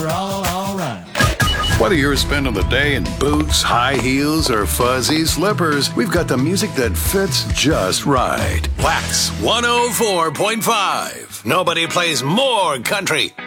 all right. Whether you're spending the day in boots, high heels, or fuzzy slippers, we've got the music that fits just right. Wax 104.5. Nobody plays more country.